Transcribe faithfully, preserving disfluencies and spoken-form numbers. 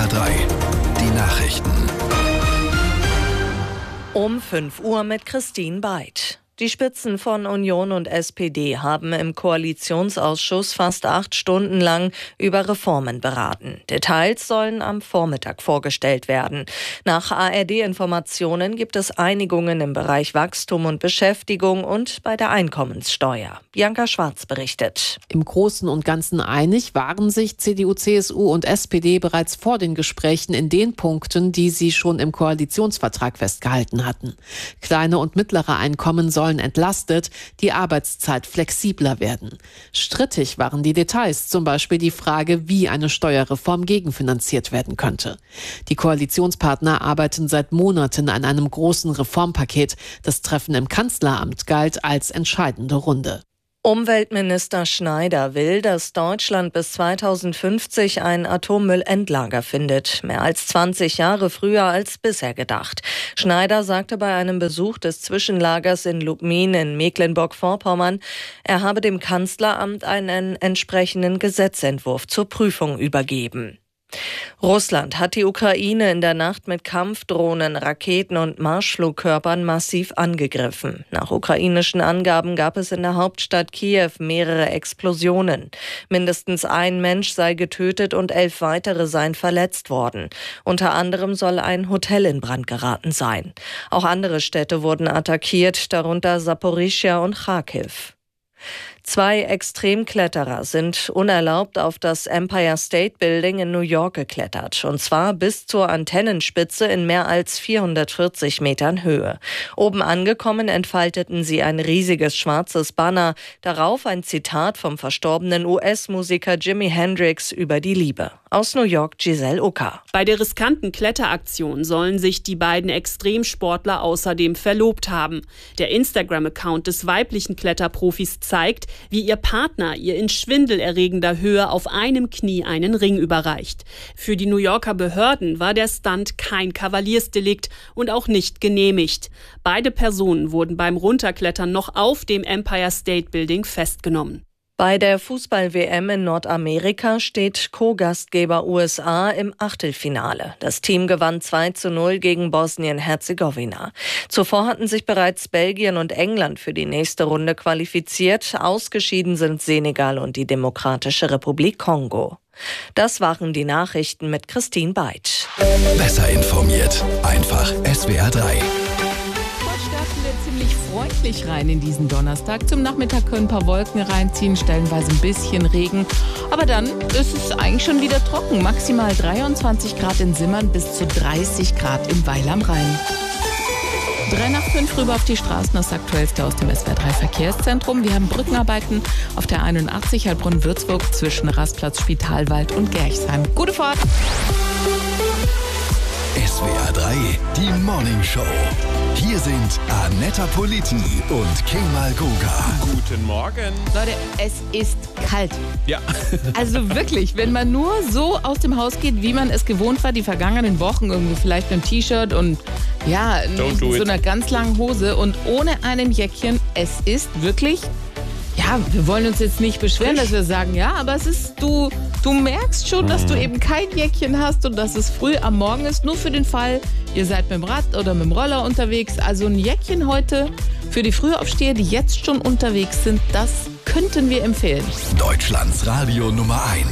R drei, die Nachrichten. Um fünf Uhr mit Christine Beid. Die Spitzen von Union und S P D haben im Koalitionsausschuss fast acht Stunden lang über Reformen beraten. Details sollen am Vormittag vorgestellt werden. Nach A R D-Informationen gibt es Einigungen im Bereich Wachstum und Beschäftigung und bei der Einkommenssteuer. Bianca Schwarz berichtet. Im Großen und Ganzen einig waren sich C D U, C S U und S P D bereits vor den Gesprächen in den Punkten, die sie schon im Koalitionsvertrag festgehalten hatten. Kleine und mittlere Einkommen sollen sollen entlastet, die Arbeitszeit flexibler werden. Strittig waren die Details, zum Beispiel die Frage, wie eine Steuerreform gegenfinanziert werden könnte. Die Koalitionspartner arbeiten seit Monaten an einem großen Reformpaket. Das Treffen im Kanzleramt galt als entscheidende Runde. Umweltminister Schneider will, dass Deutschland bis zweitausendfünfzig ein Atommüllendlager findet. Mehr als zwanzig Jahre früher als bisher gedacht. Schneider sagte bei einem Besuch des Zwischenlagers in Lubmin in Mecklenburg-Vorpommern, er habe dem Kanzleramt einen entsprechenden Gesetzentwurf zur Prüfung übergeben. Russland hat die Ukraine in der Nacht mit Kampfdrohnen, Raketen und Marschflugkörpern massiv angegriffen. Nach ukrainischen Angaben gab es in der Hauptstadt Kiew mehrere Explosionen. Mindestens ein Mensch sei getötet und elf weitere seien verletzt worden. Unter anderem soll ein Hotel in Brand geraten sein. Auch andere Städte wurden attackiert, darunter Saporischschja und Charkiw. Zwei Extremkletterer sind unerlaubt auf das Empire State Building in New York geklettert. Und zwar bis zur Antennenspitze in mehr als vierhundertvierzig Metern Höhe. Oben angekommen entfalteten sie ein riesiges schwarzes Banner. Darauf ein Zitat vom verstorbenen U S-Musiker Jimi Hendrix über die Liebe. Aus New York Giselle Ucker. Bei der riskanten Kletteraktion sollen sich die beiden Extremsportler außerdem verlobt haben. Der Instagram-Account des weiblichen Kletterprofis zeigt, wie ihr Partner ihr in schwindelerregender Höhe auf einem Knie einen Ring überreicht. Für die New Yorker Behörden war der Stunt kein Kavaliersdelikt und auch nicht genehmigt. Beide Personen wurden beim Runterklettern noch auf dem Empire State Building festgenommen. Bei der Fußball-W M in Nordamerika steht Co-Gastgeber U S A im Achtelfinale. Das Team gewann zwei zu null gegen Bosnien-Herzegowina. Zuvor hatten sich bereits Belgien und England für die nächste Runde qualifiziert. Ausgeschieden sind Senegal und die Demokratische Republik Kongo. Das waren die Nachrichten mit Christine Beid. Besser informiert, einfach S W R drei. Ziemlich freundlich rein in diesen Donnerstag. Zum Nachmittag können ein paar Wolken reinziehen, stellenweise ein bisschen Regen. Aber dann ist es eigentlich schon wieder trocken. Maximal dreiundzwanzig Grad in Simmern bis zu dreißig Grad im Weil am Rhein. Drei nach fünf rüber auf die Straßen, das Aktuellste aus dem S W R drei Verkehrszentrum. Wir haben Brückenarbeiten auf der einundachtzig Heilbronn-Würzburg zwischen Rastplatz, Spitalwald und Gerchsheim. Gute Fahrt! S W R drei, die Morning Show. Hier sind Annetta Politi und Kemal Goga. Guten Morgen. Leute, es ist kalt. Ja. Also wirklich, wenn man nur so aus dem Haus geht, wie man es gewohnt war, die vergangenen Wochen, irgendwie vielleicht mit einem T-Shirt und ja, so einer ganz langen Hose und ohne einem Jäckchen, es ist wirklich... Ja, wir wollen uns jetzt nicht beschweren, dass wir sagen, ja, aber es ist, du, du merkst schon, dass du eben kein Jäckchen hast und dass es früh am Morgen ist, nur für den Fall, ihr seid mit dem Rad oder mit dem Roller unterwegs. Also ein Jäckchen heute für die Frühaufsteher, die jetzt schon unterwegs sind, das könnten wir empfehlen. Deutschlands Radio Nummer eins.